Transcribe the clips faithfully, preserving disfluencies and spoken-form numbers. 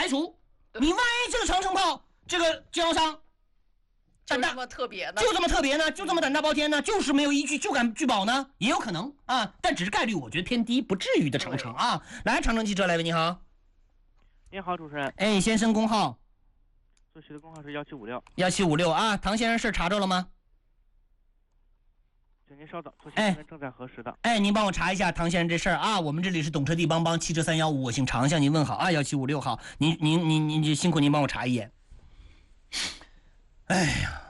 除。你万一这个长城炮这个经销商就这么特别呢？ 就这么特别呢？就这么胆大包天呢？就是没有依据就敢拒保呢？也有可能啊，但只是概率我觉得偏低，不至于的长城啊。来，长城汽车来喂，你好。 你好，主持人。 哎，先生工号。 坐骑的工号是幺七五六。 幺七五六啊，唐先生事查着了吗？ 请您稍等，坐骑这边正在核实的。 哎，您帮我查一下唐先生这事儿啊。我们这里是懂车帝帮帮汽车三幺五，我姓常，向您问好啊。幺七五六号，您您您您辛苦您帮我查一眼。哎呀，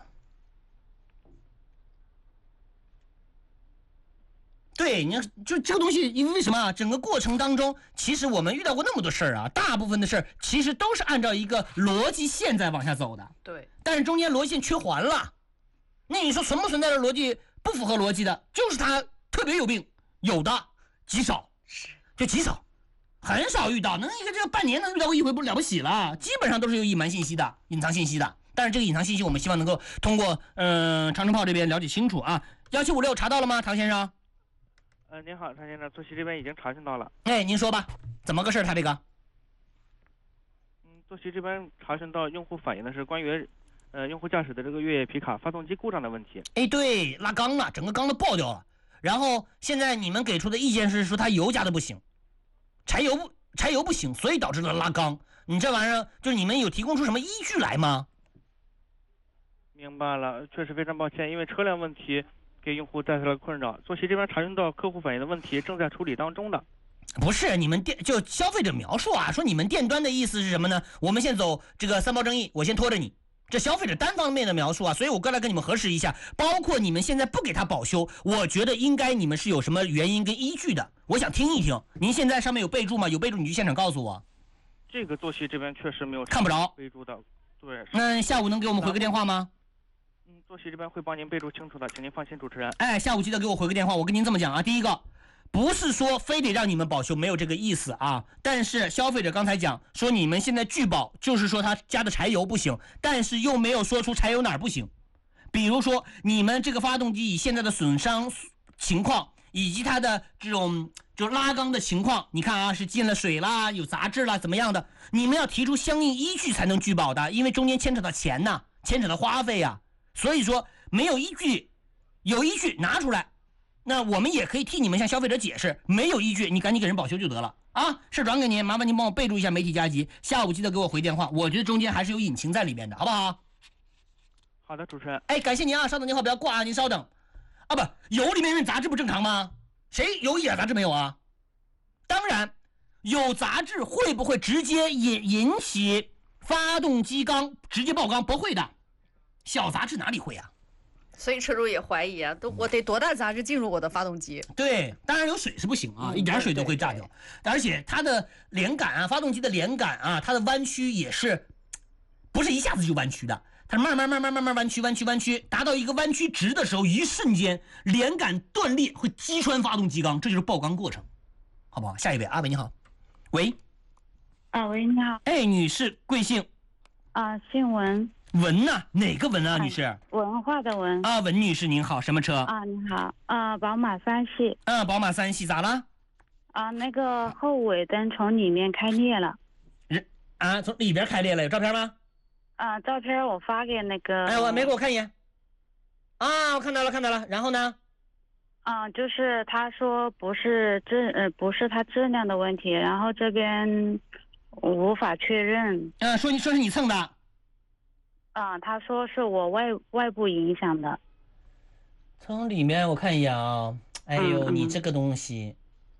对，你就这个东西，因为为什么啊？整个过程当中，其实我们遇到过那么多事儿啊，大部分的事儿其实都是按照一个逻辑线在往下走的。 对， 但是中间逻辑线缺环了。那你说存不存在的逻辑不符合逻辑的，就是他特别有病，有的极少，就极少，很少遇到，能一个这个半年能遇到过一回不了不起了，基本上都是有隐瞒信息的，隐藏信息的。但是这个隐藏信息，我们希望能够通过嗯、呃、长城炮这边了解清楚啊。幺七五六查到了吗，唐先生？ 呃，您好，唐先生，坐骑这边已经查询到了。 哎，您说吧，怎么个事他这个？ 嗯，坐骑这边查询到用户反映的是关于。呃，用户驾驶的这个越野皮卡发动机故障的问题。 哎，对，拉缸了，整个缸都爆掉了。然后现在你们给出的意见是说它油加的不行，柴油不柴油不行，所以导致了拉缸。你这玩意儿就是你们有提供出什么依据来吗？ 明白了，确实非常抱歉，因为车辆问题给用户带来了困扰。坐骑这边查询到客户反映的问题，正在处理当中的。 不是你们店就消费者描述啊，说你们店端的意思是什么呢？我们先走这个三包争议，我先拖着你。这消费者单方面的描述啊，所以我过来跟你们核实一下，包括你们现在不给他保修，我觉得应该你们是有什么原因跟依据的，我想听一听。您现在上面有备注吗？有备注你去现场告诉我。 这个坐骑这边确实没有看不着备注的，对。 那下午能给我们回个电话吗？ 嗯，坐骑这边会帮您备注清楚的，请您放心，主持人。 哎，下午记得给我回个电话。我跟您这么讲啊，第一个。不是说非得让你们保修，没有这个意思啊。但是消费者刚才讲说你们现在拒保，就是说他加的柴油不行，但是又没有说出柴油哪儿不行。比如说你们这个发动机以现在的损伤情况，以及它的这种就拉缸的情况，你看啊，是进了水啦，有杂质啦，怎么样的？你们要提出相应依据才能拒保的，因为中间牵扯到钱呐，牵扯到花费呀。所以说没有依据，有依据拿出来。那我们也可以替你们向消费者解释，没有依据，你赶紧给人保修就得了啊！事转给您，麻烦您帮我备注一下媒体加急，下午记得给我回电话。我觉得中间还是有隐情在里边的，好不好？ 好的，主持人。 哎，感谢您啊，稍等您好，不要挂啊，您稍等。啊，不，油里面有杂质不正常吗？谁油一点杂质没有啊？当然，有杂质会不会直接引引起发动机缸直接爆缸？不会的，小杂质哪里会啊？ 所以车主也怀疑啊，都我得多大杂质进入我的发动机？ 对，当然有水是不行啊，嗯、一点水都会炸掉。而且它的连杆啊，发动机的连杆啊，它的弯曲也是，不是一下子就弯曲的，它是慢慢慢慢慢慢弯曲弯曲弯曲，达到一个弯曲值的时候，一瞬间连杆断裂，会击穿发动机缸，这就是爆缸过程，好不好？下一位，阿伟你好，喂， 啊喂你好， 哎女士贵姓？ 啊姓文。 文呐、啊，哪个文啊，女士？ 文化的文啊，文女士您好，什么车？ 啊，你好，啊，宝马三系。 啊，宝马三系咋了？ 啊，那个后尾灯从里面开裂了。 人啊，从里边开裂了，有照片吗？ 啊，照片我发给那个。 哎，我没给我看一眼。啊，我看到了，看到了。然后呢？ 啊，就是他说不是质呃不是他质量的问题，然后这边无法确认。 嗯、啊，说你说是你蹭的。 啊，他说是我外外部影响的。 从里面我看一眼啊，哎呦， 嗯、 你这个东西，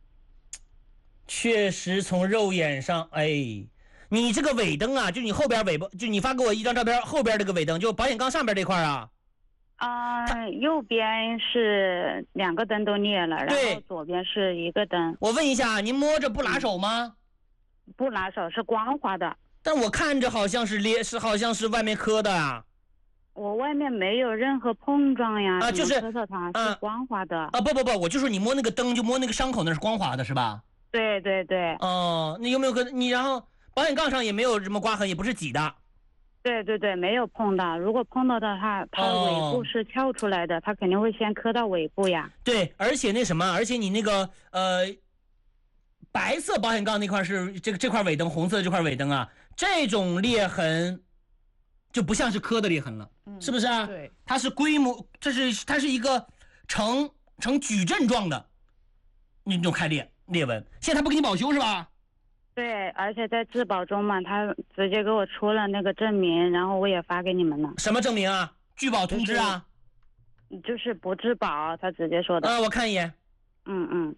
确实从肉眼上，哎，你这个尾灯啊，就你后边尾巴，就你发给我一张照片，后边这个尾灯，就保险杠上边这块啊。 啊，右边是两个灯都裂了，然后左边是一个灯。 我问一下，您摸着不拿手吗？ 嗯、不拿手，是光滑的。 但我看着好像是裂，是好像是外面磕的啊。 我外面没有任何碰撞呀， 啊，就是磕到它是光滑的。 啊，不不不，我就说你摸那个灯，就摸那个伤口，那是光滑的，是吧？ 对对对。 哦，那有没有可能你然后保险杠上也没有什么刮痕，也不是挤的。 对对对，没有碰到。如果碰到的话，它尾部是翘出来的，哦、它肯定会先磕到尾部呀。 对，而且那什么，而且你那个呃。 白色保险杠那块是这个这块尾灯，红色的这块尾灯啊，这种裂痕就不像是磕的裂痕了， 嗯、 是不是啊？ 对， 它是规模，这是它是一个呈呈矩阵状的那种开裂裂纹。现在他不给你保修是吧？ 对，而且在质保中嘛，他直接给我出了那个证明，然后我也发给你们了。 什么证明啊？拒保通知啊？ 就是、就是不质保，他直接说的。 啊，我看一眼。 嗯嗯。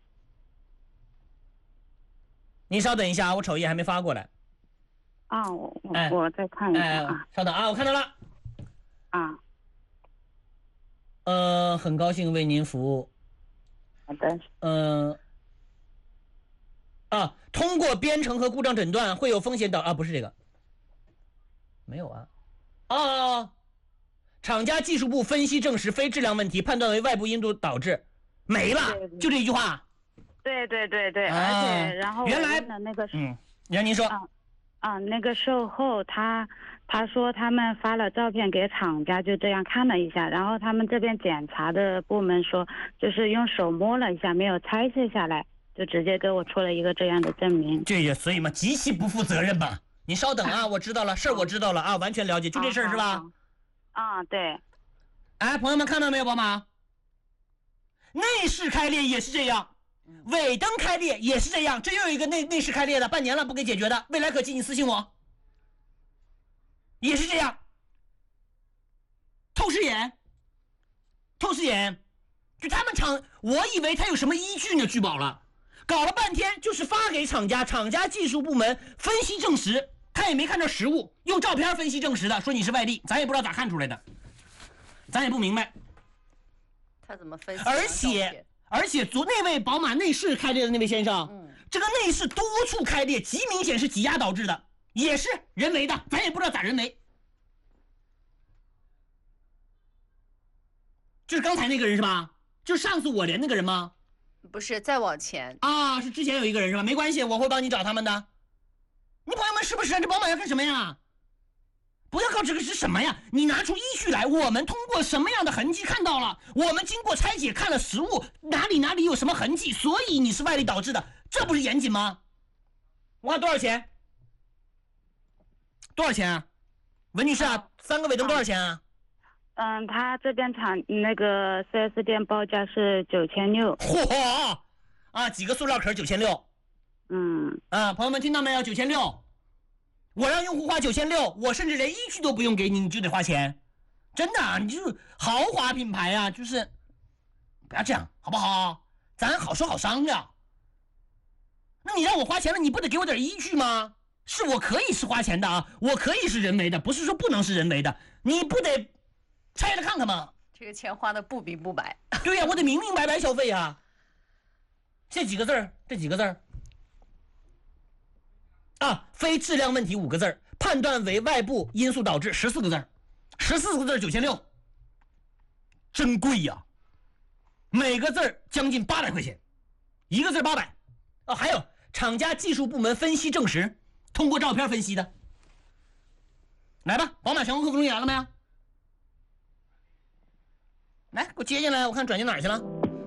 您稍等一下，我瞅一眼还没发过来。 啊，我我、 哎、 我再看一下哎、 啊。 稍等啊，我看到了。 啊。 呃，很高兴为您服务。 好的。 嗯、呃。啊，通过编程和故障诊断会有风险导啊，不是这个，没有啊。啊，厂家技术部分析证实非质量问题，判断为外部因素导致，没了， 对对就这一句话。 对对对对， 啊、 而且然后我原来问了那个嗯，让您说。 啊啊，那个售后他他说他们发了照片给厂家，就这样看了一下，然后他们这边检查的部门说，就是用手摸了一下，没有拆卸下来，就直接给我出了一个这样的证明。 这也所以嘛，极其不负责任嘛。你稍等啊，我知道了，事儿我知道了啊，完全了解，就这事儿是吧？ 啊，对。 哎，朋友们看到没有，宝马？内饰开裂也是这样。尾灯开裂也是这样，这又有一个内内饰开裂的，半年了不给解决的，未来可期，你私信我。也是这样，透视眼，透视眼，就他们厂，我以为他有什么依据呢？拒保了，搞了半天就是发给厂家，厂家技术部门分析证实，他也没看着实物，用照片分析证实的，说你是外力，咱也不知道咋看出来的，咱也不明白。 他怎么分析？ 而且。而且昨那位宝马内饰开裂的那位先生， 嗯， 这个内饰多处开裂，极明显是挤压导致的，也是人为的，咱也不知道咋人为。就是刚才那个人是吧？就是上次我连那个人吗？ 不是，再往前啊，是之前有一个人是吧？没关系，我会帮你找他们的。你朋友们是不是？这宝马要干什么呀？不要搞这个是什么呀？你拿出依据来，我们通过什么样的痕迹看到了？我们经过拆解看了实物，哪里哪里有什么痕迹？所以你是外力导致的，这不是严谨吗？我看多少钱？多少钱啊？文女士啊，三个尾灯多少钱啊？ 嗯，他这边厂那个 四 S 店报价是九千六。 嚯！啊，几个塑料壳九千六。 嗯。 啊，朋友们听到没有？九千六。我让用户花九千六，我甚至连依据都不用给你，你就得花钱，真的、啊，你就是豪华品牌啊，就是不要这样，好不好？咱好说好商量。那你让我花钱了，你不得给我点依据吗？是我可以是花钱的啊，我可以是人为的，不是说不能是人为的，你不得拆了看看吗？ 这个钱花的不明不白。 对呀、啊，我得明明白白消费啊。这几个字儿，这几个字儿。啊，非质量问题五个字，判断为外部因素导致十四个字，十四个字九千六，真贵呀！每个字将近八百块钱，一个字八百。啊，还有厂家技术部门分析证实，通过照片分析的。来吧，宝马全国客服中心来了没有？来，给我接进来，我看转进哪儿去了。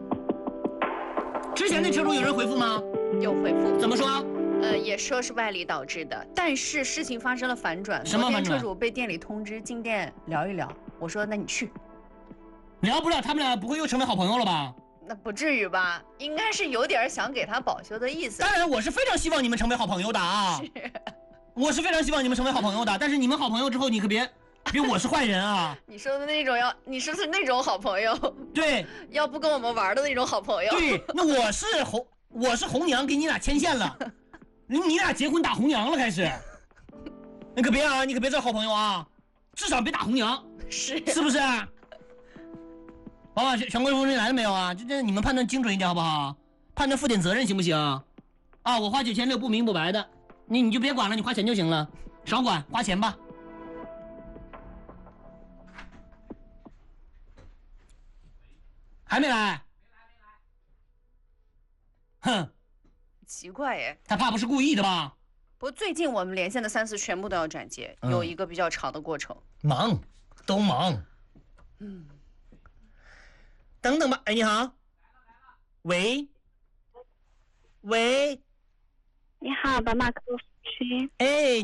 之前那车主有人回复吗？ 有回复， 怎么说？ 呃，也说是外力导致的，但是事情发生了反转。 什么反转？ 昨天车主被店里通知进店聊一聊，我说那你去。 聊不了，他们俩不会又成为好朋友了吧？ 那不至于吧？应该是有点想给他保修的意思。 当然，我是非常希望你们成为好朋友的啊！ 是， 我是非常希望你们成为好朋友的，但是你们好朋友之后，你可别别我是坏人啊！ 你说的那种要，你说是那种好朋友， 对， 要不跟我们玩的那种好朋友。 对，那我是红，我是红娘，给你俩牵线了。你你俩结婚打红娘了，开始，你可别啊，你可别做好朋友啊，至少别打红娘， 是是不是？宝马全国客服中心来了没有啊？这这你们判断精准一点好不好？判断负点责任行不行？啊，我花九千六不明不白的，你你就别管了，你花钱就行了，少管，花钱吧。还没来？哼。 奇怪耶， 他怕不是故意的吧？ 不过最近我们连线的三四全部都要转接， 嗯、 有一个比较长的过程。 忙，都忙。 嗯， 等等吧。哎，你好。喂，喂， 你好，宝马客服区。 哎。